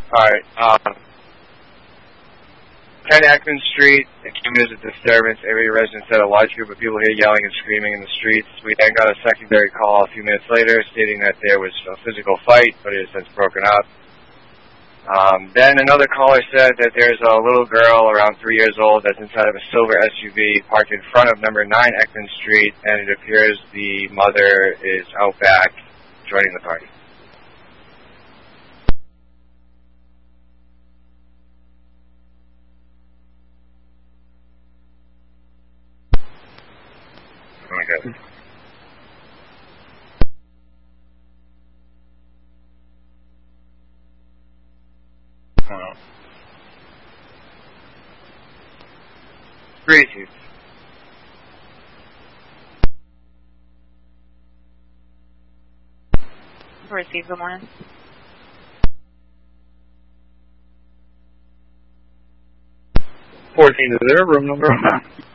Alright, 10 Ekman Street, it came in as a disturbance. Area residents said a large group of people here yelling and screaming in the streets. We then got a secondary call a few minutes later stating that there was a physical fight, but it has since broken up. Then another caller said that there's a little girl around 3 years old that's inside of a silver SUV parked in front of number 9 Ekman Street, and it appears the mother is out back joining the party. Oh my God. Oh. Crazy. Receive, good morning. 14, is there a room number on that?